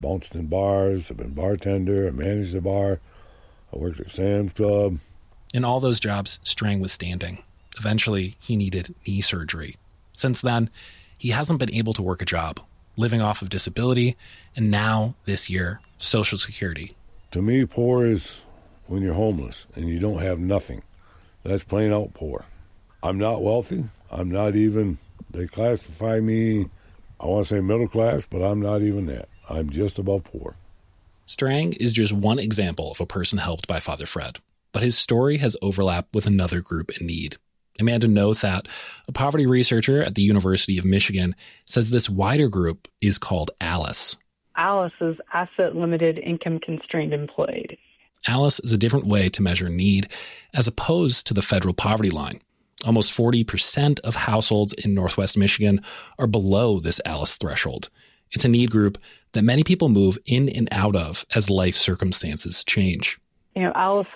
Bounced in bars, I've been bartender, I managed the bar, I worked at Sam's Club. In all those jobs, Strang was standing. Eventually, he needed knee surgery. Since then, he hasn't been able to work a job, living off of disability, and now, this year, Social Security. To me, poor is when you're homeless and you don't have nothing. That's plain out poor. I'm not wealthy. I'm not even, they classify me, I want to say middle class, but I'm not even that. I'm just above poor. Strang is just one example of a person helped by Father Fred, but his story has overlap with another group in need. Amanda Nothat, a poverty researcher at the University of Michigan, says this wider group is called ALICE. ALICE is Asset Limited Income Constrained Employed. ALICE is a different way to measure need as opposed to the federal poverty line. Almost 40% of households in Northwest Michigan are below this ALICE threshold. It's a need group that many people move in and out of as life circumstances change. ALICE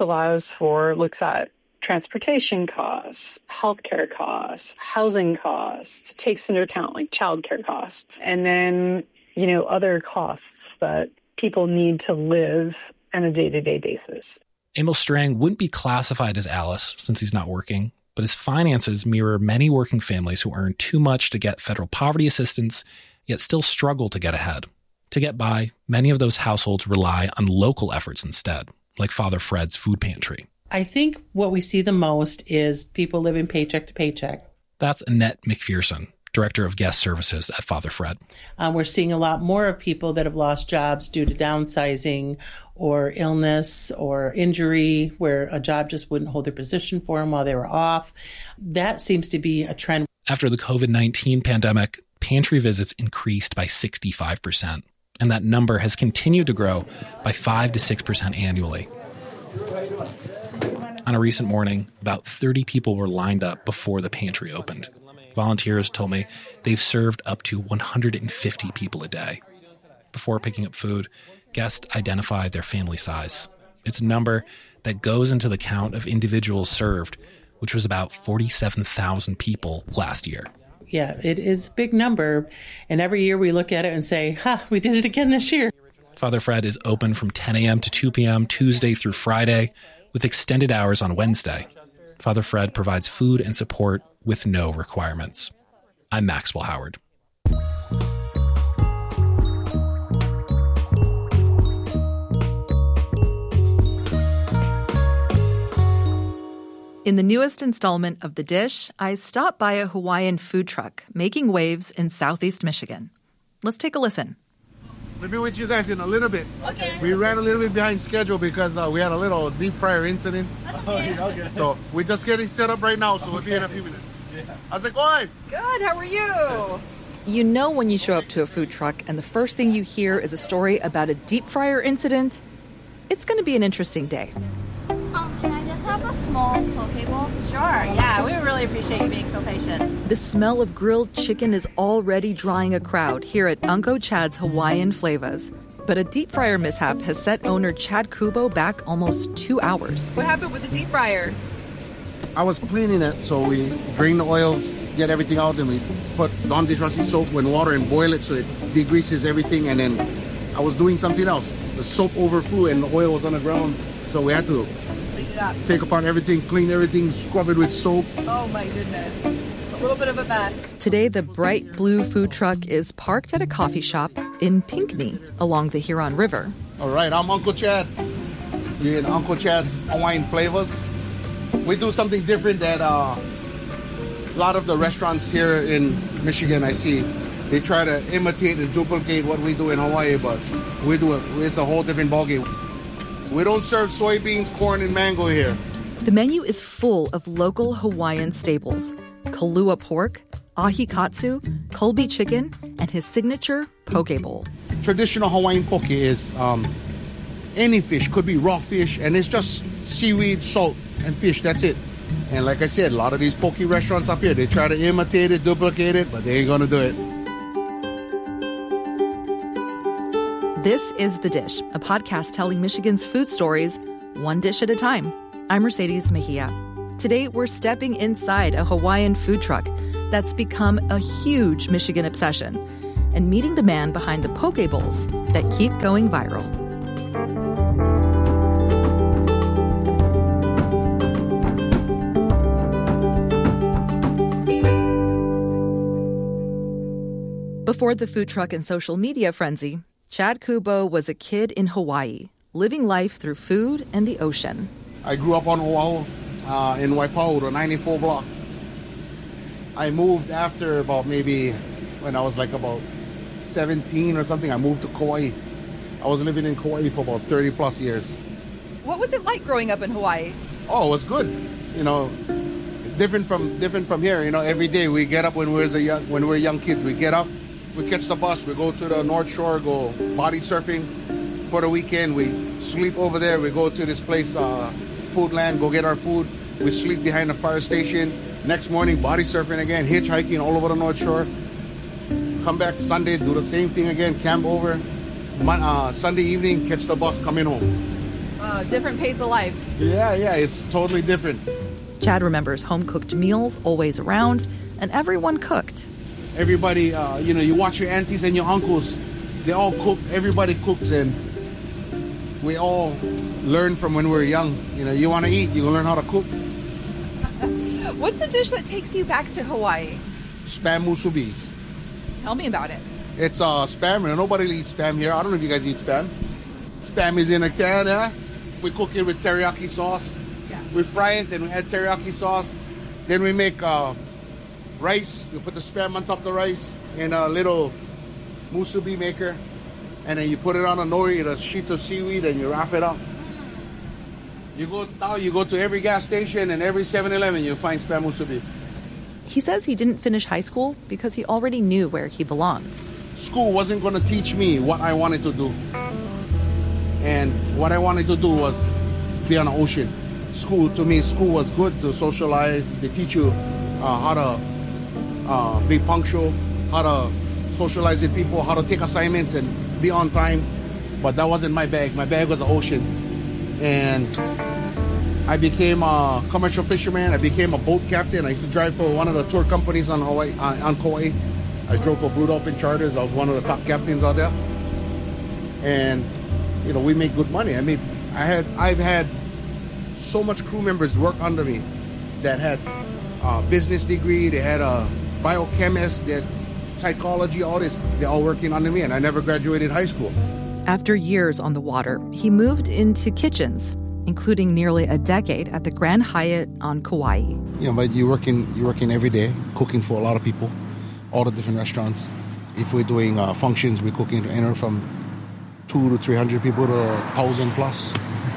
looks at transportation costs, healthcare costs, housing costs, takes into account like childcare costs, and then, other costs that people need to live on a day-to-day basis. Emil Strang wouldn't be classified as ALICE since he's not working, but his finances mirror many working families who earn too much to get federal poverty assistance, yet still struggle to get ahead. To get by, many of those households rely on local efforts instead, like Father Fred's food pantry. I think what we see the most is people living paycheck to paycheck. That's Annette McPherson, Director of Guest Services at Father Fred. We're seeing a lot more of people that have lost jobs due to downsizing or illness or injury, where a job just wouldn't hold their position for them while they were off. That seems to be a trend. After the COVID-19 pandemic, pantry visits increased by 65%, and that number has continued to grow by 5 to 6% annually. On a recent morning, about 30 people were lined up before the pantry opened. Volunteers told me they've served up to 150 people a day. Before picking up food, guests identify their family size. It's a number that goes into the count of individuals served, which was about 47,000 people last year. Yeah, it is a big number. And every year we look at it and say, we did it again this year. Father Fred is open from 10 a.m. to 2 p.m. Tuesday through Friday, with extended hours on Wednesday. Father Fred provides food and support with no requirements. I'm Maxwell Howard. In the newest installment of The Dish, I stopped by a Hawaiian food truck making waves in Southeast Michigan. Let's take a listen. We'll be with you guys in a little bit. Okay. We ran a little bit behind schedule because we had a little deep fryer incident. Okay. So we're just getting set up right now, so we'll be in a few minutes. How's it going? Good, how are you? You know when you show up to a food truck and the first thing you hear is a story about a deep fryer incident, it's going to be an interesting day. Can I just have a small poke bowl? Sure, yeah. We really appreciate you being so patient. The smell of grilled chicken is already drawing a crowd here at Uncle Chad's Hawaiian Flavas. But a deep fryer mishap has set owner Chad Kubo back almost 2 hours. What happened with the deep fryer? I was cleaning it, so we drain the oil, get everything out, and we put non-dishwashing soap and water and boil it so it degreases everything. And then I was doing something else. The soap overflew and the oil was on the ground, so we had to take apart everything, clean everything, scrub it with soap. Oh my goodness. A little bit of a mess. Today, the bright blue food truck is parked at a coffee shop in Pinckney along the Huron River. All right, I'm Uncle Chad. We're in Uncle Chad's Hawaiian Flavors. We do something different that a lot of the restaurants here in Michigan I see. They try to imitate and duplicate what we do in Hawaii, but we do it. It's a whole different ballgame. We don't serve soybeans, corn, and mango here. The menu is full of local Hawaiian staples. Kalua pork, ahi katsu, Colby chicken, and his signature poke bowl. Traditional Hawaiian poke is any fish, could be raw fish, and it's just seaweed, salt, and fish, that's it. And like I said, a lot of these poke restaurants up here, they try to imitate it, duplicate it, but they ain't gonna do it. This is The Dish, a podcast telling Michigan's food stories, one dish at a time. I'm Mercedes Mejia. Today, we're stepping inside a Hawaiian food truck that's become a huge Michigan obsession. and meeting the man behind the poke bowls that keep going viral. Before the food truck and social media frenzy, Chad Kubo was a kid in Hawaii, living life through food and the ocean. I grew up on Oahu in Waipahu, the 94 block. I moved after about maybe when I was like about 17 or something, I moved to Kauai. I was living in Kauai for about 30 plus years. What was it like growing up in Hawaii? Oh, it was good. You know, different from here. You know, every day we get up when we're young kids. We get up, we catch the bus, we go to the North Shore, go body surfing for the weekend. We sleep over there. We go to this place, Foodland, go get our food. We sleep behind the fire stations. Next morning, body surfing again, hitchhiking all over the North Shore. Come back Sunday, do the same thing again, camp over. Sunday evening, catch the bus, coming home. Different pace of life. Yeah, it's totally different. Chad remembers home-cooked meals always around, and everyone cooked. Everybody, you watch your aunties and your uncles, they all cook, everybody cooks, and we all learn from when we were young. You know, you want to eat, you can learn how to cook. What's a dish that takes you back to Hawaii? Spam musubis. Tell me about it. It's spam, and nobody eats spam here. I don't know if you guys eat spam. Spam is in a can, yeah? We cook it with teriyaki sauce. Yeah. We fry it, then we add teriyaki sauce. Then we make rice. You put the spam on top of the rice in a little musubi maker. And then you put it on a nori, the sheets of seaweed, and you wrap it up. You go to every gas station and every 7-Eleven, you'll find spam musubi. He says he didn't finish high school because he already knew where he belonged. School wasn't going to teach me what I wanted to do. And what I wanted to do was be on the ocean. School was good to socialize. They teach you how to be punctual, how to socialize with people, how to take assignments and be on time. But that wasn't my bag. My bag was the ocean. And I became a commercial fisherman. I became a boat captain. I used to drive for one of the tour companies on Kauai. I drove for Blue Dolphin Charters. I was one of the top captains out there. And, we made good money. I've had so much crew members work under me that had a business degree. They had a biochemist, they had psychology, all this. They're all working under me, and I never graduated high school. After years on the water, he moved into kitchens, including nearly a decade at the Grand Hyatt on Kauai. But you're working every day, cooking for a lot of people, all the different restaurants. If we're doing functions, we're cooking anywhere from 200 to 300 people to 1,000 plus.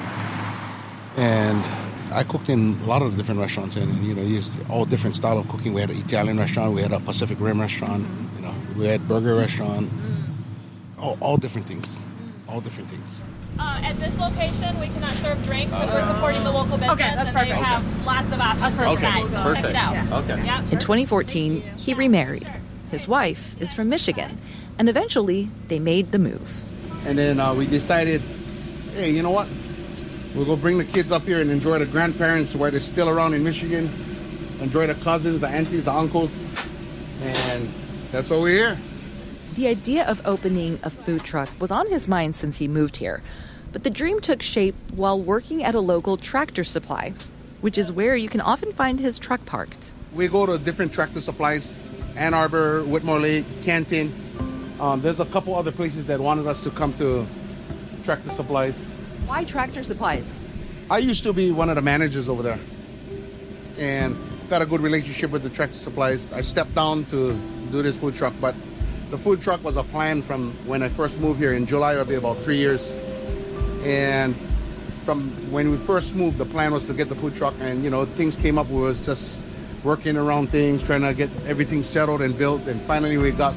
And I cooked in a lot of the different restaurants, and used all different style of cooking. We had an Italian restaurant, we had a Pacific Rim restaurant, we had burger restaurant, all different things. All different things. At this location, we cannot serve drinks, but we're supporting the local business, that's and perfect. they have lots of options for tonight, so check it out. Yeah. Okay. Yep. In 2014, he remarried. His wife is from Michigan, and eventually they made the move. And then we decided, hey, you know what? We'll go bring the kids up here and enjoy the grandparents while they're still around in Michigan. Enjoy the cousins, the aunties, the uncles. And that's why we're here. The idea of opening a food truck was on his mind since he moved here, but the dream took shape while working at a local Tractor Supply, which is where you can often find his truck parked. We go to different Tractor Supplies, Ann Arbor, Whitmore Lake, Canton. There's a couple other places that wanted us to come to Tractor Supplies. Why Tractor Supplies? I used to be one of the managers over there and got a good relationship with the Tractor Supplies. I stepped down to do this food truck, but the food truck was a plan from when I first moved here in July. It'll be about 3 years. And from when we first moved, the plan was to get the food truck. And, things came up. We was just working around things, trying to get everything settled and built. And finally we got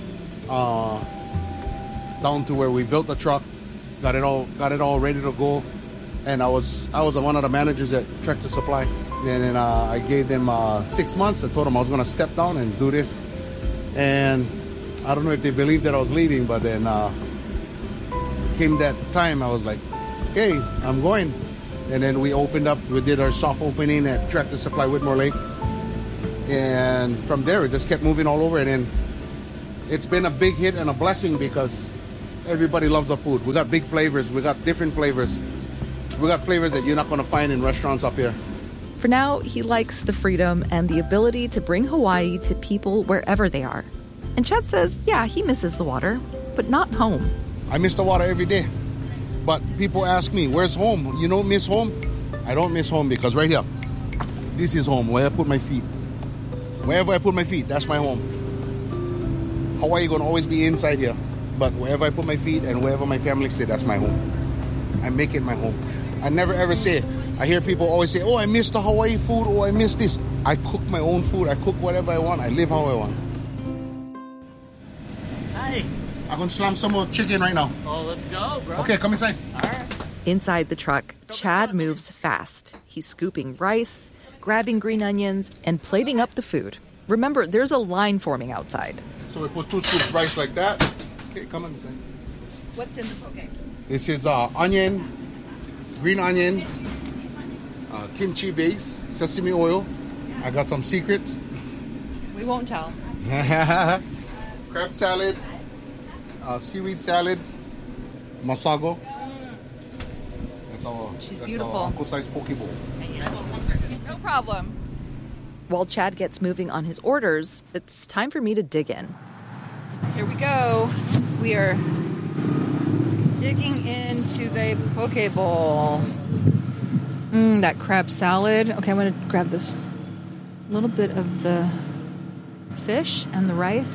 down to where we built the truck, got it all ready to go. And I was one of the managers at Tractor Supply. And then I gave them 6 months. I told them I was going to step down and do this. And I don't know if they believed that I was leaving, but then came that time, I was like, hey, I'm going. And then we did our soft opening at Tractor Supply Whitmore Lake. And from there, it just kept moving all over. And then it's been a big hit and a blessing because everybody loves our food. We got big flavors. We got different flavors. We got flavors that you're not going to find in restaurants up here. For now, he likes the freedom and the ability to bring Hawaii to people wherever they are. And Chad says, yeah, he misses the water, but not home. I miss the water every day. But people ask me, where's home? You don't miss home? I don't miss home because right here, this is home, where I put my feet. Wherever I put my feet, that's my home. Hawaii going to always be inside here. But wherever I put my feet and wherever my family stay, that's my home. I make it my home. I never ever say, I hear people always say, oh, I miss the Hawaii food, oh, I miss this. I cook my own food. I cook whatever I want. I live how I want. Hi. I'm going to slam some more chicken right now. Oh, let's go, bro. Okay, come inside. All right. Inside the truck, Chad moves fast. He's scooping rice, grabbing green onions, and plating up the food. Remember, there's a line forming outside. So we put 2 scoops rice like that. Okay, come on inside. What's in the poke? This is onion, green onion, kimchi base, sesame oil. I got some secrets. We won't tell. Crab salad, seaweed salad, masago. That's all. She's that's beautiful. Our uncle-sized poke bowl. No problem. While Chad gets moving on his orders, it's time for me to dig in. Here we go. We are digging into the poke bowl. That crab salad. Okay, I'm going to grab this. A little bit of the fish and the rice.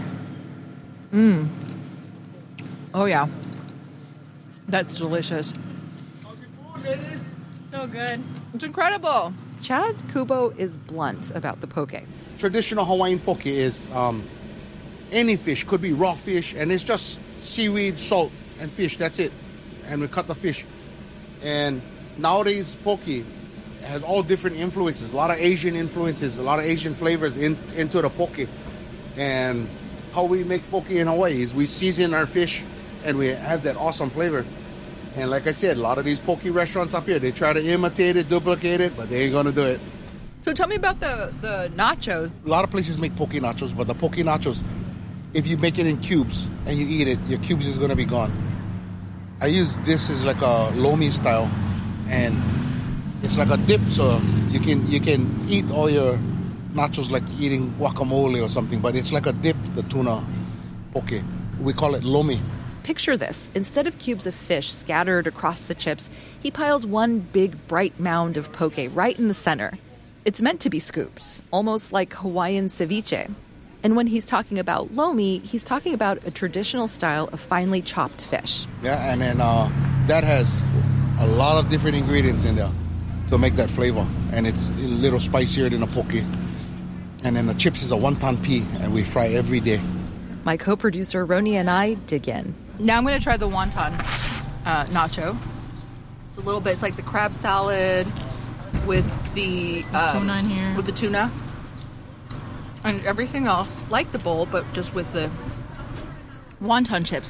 Oh, yeah. That's delicious. How's your food, ladies? So good. It's incredible. Chad Kubo is blunt about the poke. Traditional Hawaiian poke is any fish. Could be raw fish, and it's just seaweed, salt, and fish. That's it. And we cut the fish. And nowadays, poke has all different influences. A lot of Asian influences, a lot of Asian flavors into the poke. And how we make poke in Hawaii is we season our fish, and we have that awesome flavor. And like I said, a lot of these poke restaurants up here, they try to imitate it, duplicate it, but they ain't gonna do it. So tell me about the nachos. A lot of places make poke nachos, but the poke nachos, if you make it in cubes and you eat it, your cubes is gonna be gone. I use this as like a lomi style, and it's like a dip, so you can eat all your nachos like eating guacamole or something, but it's like a dip, the tuna poke. We call it lomi. Picture this. Instead of cubes of fish scattered across the chips, he piles one big bright mound of poke right in the center. It's meant to be scoops, almost like Hawaiian ceviche. And when he's talking about lomi, he's talking about a traditional style of finely chopped fish. Yeah, and then that has a lot of different ingredients in there to make that flavor. And it's a little spicier than a poke. And then the chips is a wonton pea, and we fry every day. My co-producer Roni and I dig in. Now I'm going to try the wonton nacho. It's a little bit, it's like the crab salad with the tuna in here. With the tuna. And everything else, like the bowl, but just with the wonton chips.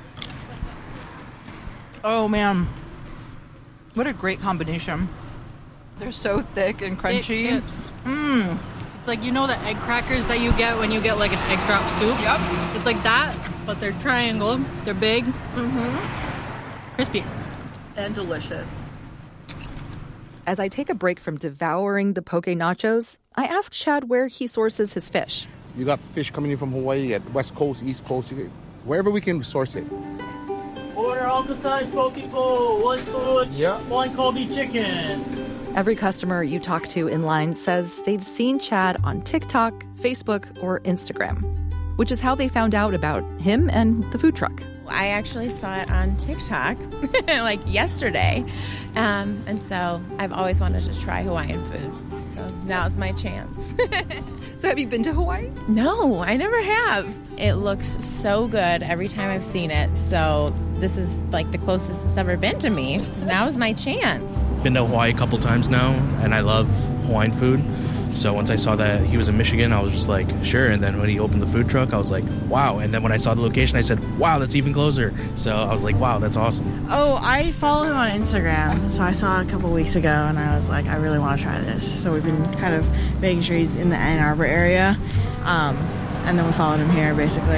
Oh, man. What a great combination. They're so thick and crunchy. Thick chips. It's like, you know the egg crackers that you get when you get like an egg drop soup? Yep. It's like that, but they're triangle. They're big. Crispy. And delicious. As I take a break from devouring the poke nachos, I ask Chad where he sources his fish. You got fish coming in from Hawaii at West Coast, East Coast, wherever we can source it. Order uncle-sized poke bowl, 1 foot, Yeah. 1 Kobe chicken. Every customer you talk to in line says they've seen Chad on TikTok, Facebook, or Instagram, which is how they found out about him and the food truck. I actually saw it on TikTok like yesterday. And so I've always wanted to try Hawaiian food. So now's my chance. So have you been to Hawaii? No, I never have. It looks so good every time I've seen it. So this is like the closest it's ever been to me. Now's my chance. Been to Hawaii a couple times now, and I love Hawaiian food. So once I saw that he was in Michigan, I was just like, sure. And then when he opened the food truck, I was like, wow. And then when I saw the location, I said, wow, that's even closer. So I was like, wow, that's awesome. Oh, I follow him on Instagram. So I saw it a couple weeks ago, and I was like, I really want to try this. So we've been kind of making sure he's in the Ann Arbor area. And then we followed him here, basically.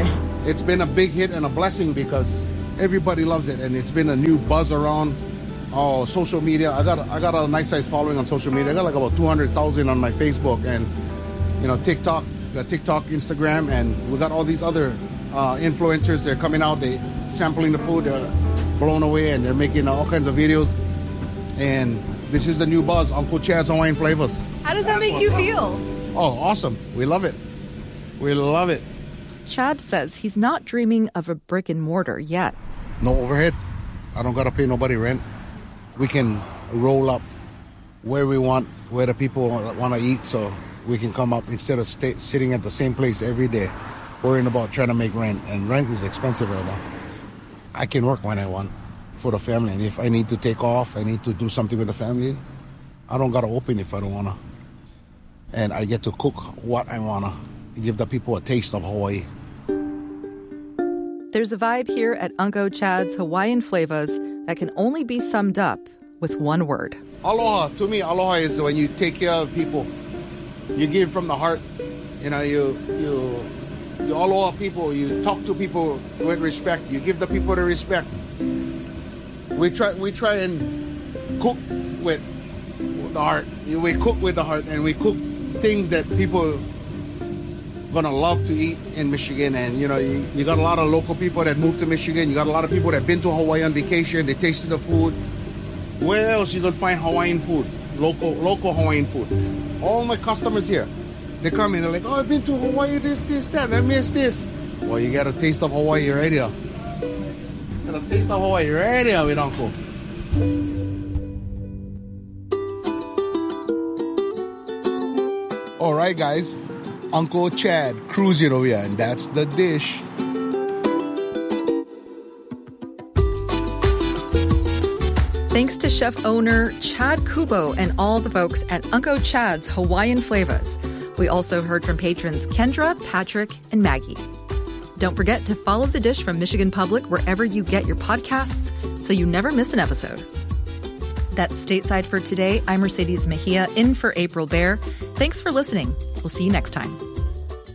it's been a big hit and a blessing because everybody loves it, and it's been a new buzz around social media. I got a nice size following on social media. I got like about 200,000 on my Facebook and TikTok, Instagram, and we got all these other influencers. They're coming out, they sampling the food, they're blown away, and they're making all kinds of videos. And this is the new buzz, Uncle Chad's Hawaiian Flavors. How does that make you feel? Oh, awesome. We love it. We love it. Chad says he's not dreaming of a brick and mortar yet. No overhead. I don't got to pay nobody rent. We can roll up where we want, where the people want to eat, so we can come up instead of sitting at the same place every day, worrying about trying to make rent. And rent is expensive right now. I can work when I want for the family. And if I need to take off, I need to do something with the family, I don't got to open if I don't want to. And I get to cook what I want to, give the people a taste of Hawaii. There's a vibe here at Uncle Chad's Hawaiian Flavors that can only be summed up with one word. Aloha. To me, aloha is when you take care of people. You give from the heart. You aloha people. You talk to people with respect. You give the people the respect. We try and cook with the heart. We cook with the heart, and we cook things that people gonna love to eat in Michigan. And you got a lot of local people that moved to Michigan. You got a lot of people that been to Hawaii on vacation. They tasted the food. Where else you gonna find Hawaiian food? Local Hawaiian food. All my customers here, they come in, they're like, oh, I've been to Hawaii, this, that, I missed this. Well, you got a taste of Hawaii right here. Got a taste of Hawaii right here with Uncle. All right, guys. Uncle Chad cruising over here, and that's the dish. Thanks to chef owner Chad Kubo and all the folks at Uncle Chad's Hawaiian Flavors. We also heard from patrons Kendra, Patrick, and Maggie. Don't forget to follow The Dish from Michigan Public wherever you get your podcasts so you never miss an episode. That's Stateside for today. I'm Mercedes Mejia, in for April Bear. Thanks for listening. We'll see you next time.